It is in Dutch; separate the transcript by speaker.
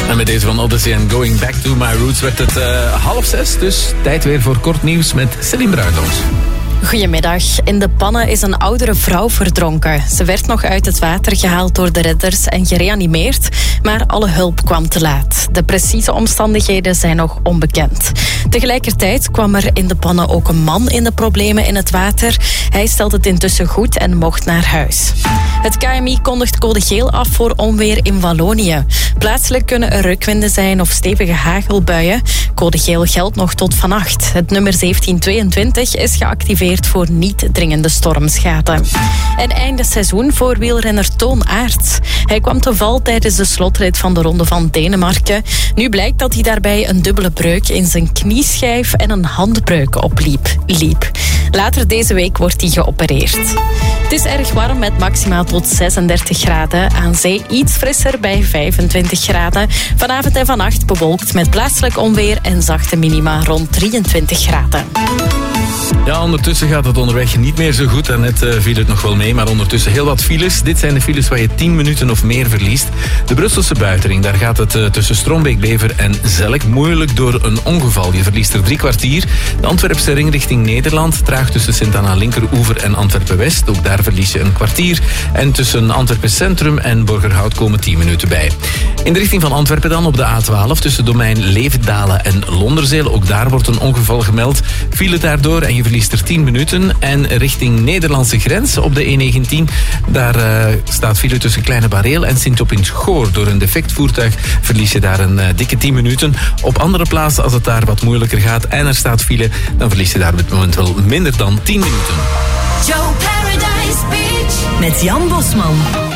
Speaker 1: En met deze van Odyssey en Going Back to My Roots werd het 5:30. Dus tijd weer voor kort nieuws met Céline Bruindoos.
Speaker 2: Goedemiddag. In de pannen is een oudere vrouw verdronken. Ze werd nog uit het water gehaald door de redders en gereanimeerd, maar alle hulp kwam te laat. De precieze omstandigheden zijn nog onbekend. Tegelijkertijd kwam er in de pannen ook een man in de problemen in het water. Hij stelt het intussen goed en mocht naar huis. Het KMI kondigt code geel af voor onweer in Wallonië. Plaatselijk kunnen er rukwinden zijn of stevige hagelbuien. Code geel geldt nog tot vannacht. Het nummer 1722 is geactiveerd voor niet dringende stormschade. En einde seizoen voor wielrenner Toon Aerts. Hij kwam te val tijdens de slotrit van de Ronde van Denemarken. Nu blijkt dat hij daarbij een dubbele breuk in zijn knieschijf en een handbreuk opliep. Later deze week wordt hij geopereerd. Het is erg warm met maximaal tot 36 graden. Aan zee iets frisser bij 25 graden. Vanavond en vannacht bewolkt met plaatselijk onweer en zachte minima rond 23 graden.
Speaker 1: Ja, ondertussen gaat het onderweg niet meer zo goed. Daarnet viel het nog wel mee, maar ondertussen heel wat files. Dit zijn de files waar je 10 minuten of meer verliest. De Brusselse buitenring, daar gaat het tussen Strombeek-Bever en Zelk moeilijk door een ongeval. Je verliest er 3 kwartier. De Antwerpse ring richting Nederland, traag tussen Sint-Anna Linkeroever en Antwerpen-West. Ook daar verlies je een kwartier. En tussen Antwerpen Centrum en Borgerhout komen 10 minuten bij. In de richting van Antwerpen dan op de A12 tussen domein Leefdalen en Londerzeel. Ook daar wordt een ongeval gemeld. File daardoor en je verliest er 10 minuten. En richting Nederlandse grens op de E19, daar staat file tussen Kleine Bareel en Sint-Opins-Goor. Door een defect voertuig verlies je daar een dikke 10 minuten. Op andere plaatsen, als het daar wat moeilijker gaat en er staat file, dan verlies je daar op dit moment wel minder dan 10 minuten.
Speaker 3: Joe Paradise Beach met Jan Bosman.